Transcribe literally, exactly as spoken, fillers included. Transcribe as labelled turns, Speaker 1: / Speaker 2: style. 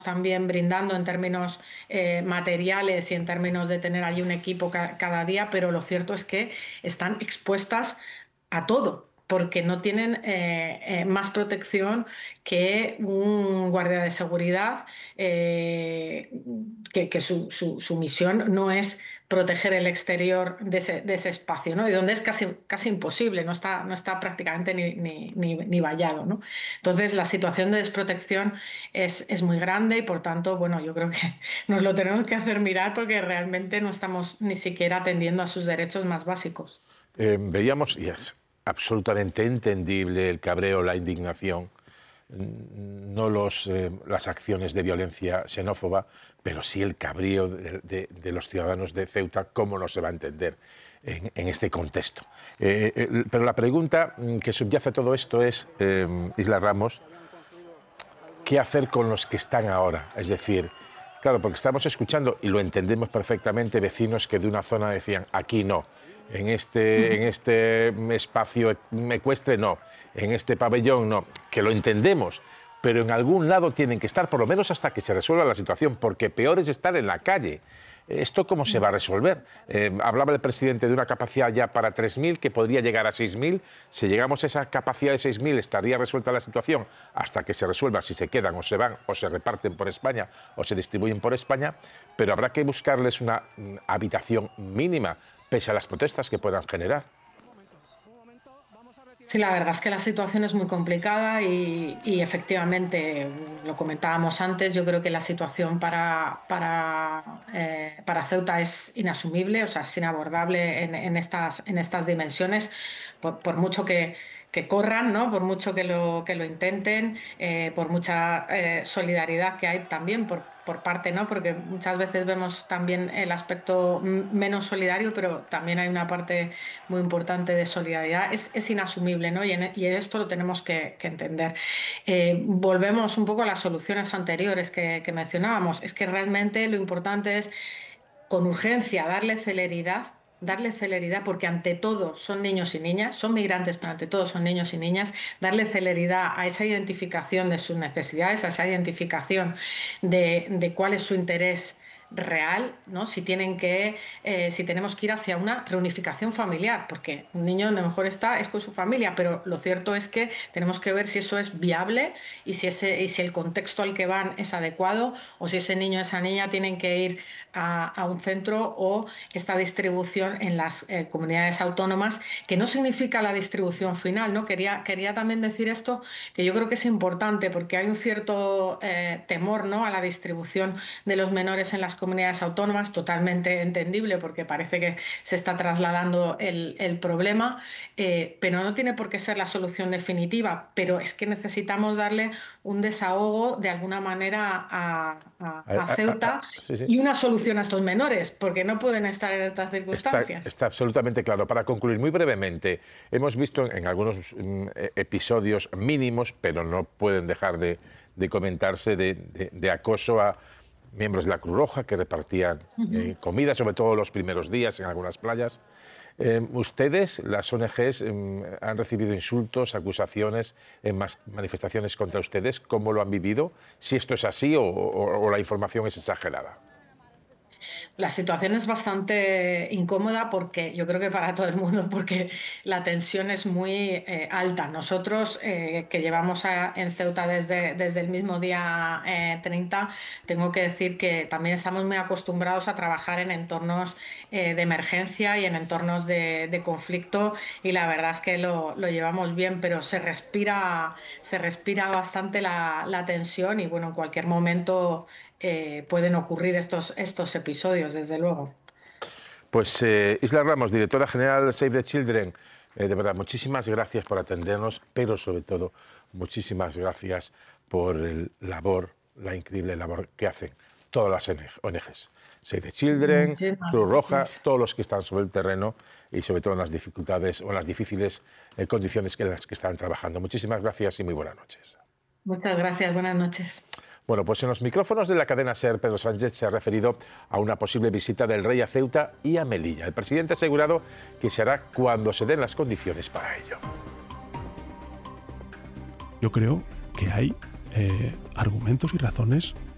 Speaker 1: también brindando en términos eh, materiales y en términos de tener allí un equipo ca cada día, pero lo cierto es que están expuestas a todo, porque no tienen eh, eh, más protección que un guardia de seguridad, eh, que, que su, su, su misión no es proteger el exterior de ese, de ese espacio, ¿no? Y donde es casi, casi imposible, no está, no está prácticamente ni, ni, ni, ni vallado, ¿no? Entonces la situación de desprotección es, es muy grande y por tanto, bueno, yo creo que nos lo tenemos que hacer mirar porque realmente no estamos ni siquiera atendiendo a sus derechos más básicos.
Speaker 2: Eh, veíamos, y es absolutamente entendible el cabreo, la indignación, no los, eh, las acciones de violencia xenófoba, pero sí el cabrío de, de, de los ciudadanos de Ceuta, cómo no se va a entender en, en este contexto. Eh, eh, pero la pregunta que subyace a todo esto es, eh, Isla Ramos, ¿qué hacer con los que están ahora? Es decir, claro, porque estamos escuchando, y lo entendemos perfectamente, vecinos que de una zona decían, aquí no, en este, en este espacio ecuestre no, en este pabellón no, que lo entendemos, pero en algún lado tienen que estar, por lo menos hasta que se resuelva la situación, porque peor es estar en la calle. ¿Esto cómo se va a resolver? Eh, hablaba el presidente de una capacidad ya para tres mil, que podría llegar a seis mil. Si llegamos a esa capacidad de seis mil, estaría resuelta la situación hasta que se resuelva si se quedan o se van, o se reparten por España, o se distribuyen por España, pero habrá que buscarles una mm, habitación mínima, pese a las protestas que puedan generar.
Speaker 1: Sí, la verdad es que la situación es muy complicada y, y efectivamente, lo comentábamos antes, yo creo que la situación para, para, eh, para Ceuta es inasumible, o sea, es inabordable en, en estas, en estas dimensiones, por, por mucho que, que corran, ¿no? Por mucho que lo, que lo intenten, eh, por mucha eh, solidaridad que hay también por, por parte, ¿no? Porque muchas veces vemos también el aspecto menos solidario, pero también hay una parte muy importante de solidaridad. Es, es inasumible, ¿no? Y en, y en esto lo tenemos que, que entender. Eh, volvemos un poco a las soluciones anteriores que, que mencionábamos. Es que realmente lo importante es, con urgencia, darle celeridad darle celeridad, porque ante todo son niños y niñas, son migrantes, pero ante todo son niños y niñas, darle celeridad a esa identificación de sus necesidades, a esa identificación de, de cuál es su interés real, ¿no? Si tienen que, eh, si tenemos que ir hacia una reunificación familiar, porque un niño a lo mejor está es con su familia, pero lo cierto es que tenemos que ver si eso es viable y si ese y si el contexto al que van es adecuado o si ese niño o esa niña tienen que ir a, a un centro o esta distribución en las eh, comunidades autónomas, que no significa la distribución final, ¿no? Quería, quería también decir esto, que yo creo que es importante porque hay un cierto eh, temor, ¿no? A la distribución de los menores en las comunidades autónomas, totalmente entendible porque parece que se está trasladando el, el problema, eh, pero no tiene por qué ser la solución definitiva, pero es que necesitamos darle un desahogo de alguna manera a, a,
Speaker 2: A,
Speaker 1: a
Speaker 2: a, a,
Speaker 1: Ceuta
Speaker 2: sí, sí.
Speaker 1: y una solución a estos menores, porque no pueden estar en estas
Speaker 2: Está,
Speaker 1: circunstancias.
Speaker 2: está absolutamente claro. Para concluir, muy brevemente, hemos visto en algunos mm, episodios mínimos, pero no pueden dejar de, de comentarse, de, de, de acoso a miembros de la Cruz Roja que repartían eh, comida, sobre todo los primeros días en algunas playas. Eh, ¿Ustedes, las O N Ges, eh, han recibido insultos, acusaciones en más manifestaciones contra ustedes? ¿Cómo lo han vivido? Si esto es así o, o, o la información es exagerada.
Speaker 1: La situación es bastante incómoda porque yo creo que para todo el mundo, porque la tensión es muy eh, alta. Nosotros eh, que llevamos a, en Ceuta desde, desde el mismo día eh, treinta, tengo que decir que también estamos muy acostumbrados a trabajar en entornos eh, de emergencia y en entornos de, de conflicto y la verdad es que lo, lo llevamos bien, pero se respira, se respira bastante la, la tensión y bueno, en cualquier momento eh, pueden ocurrir estos, estos episodios, desde luego.
Speaker 2: Pues eh, Isla Ramos, directora general Save the Children, eh, de verdad, muchísimas gracias por atendernos, pero sobre todo, muchísimas gracias por el labor, la increíble labor que hacen todas las O N Ges. Save the Children,
Speaker 1: Muchísimas
Speaker 2: Cruz Roja,
Speaker 1: gracias.
Speaker 2: todos los que están sobre el terreno y sobre todo en las dificultades o en las difíciles eh, condiciones en las que están trabajando. Muchísimas gracias y muy buenas noches.
Speaker 1: Muchas gracias, buenas noches.
Speaker 2: Bueno, pues en los micrófonos de la cadena SER, Pedro Sánchez se ha referido a una posible visita del rey a Ceuta y a Melilla. El presidente ha asegurado que se hará cuando se den las condiciones para ello.
Speaker 3: Yo creo que hay eh, argumentos y razones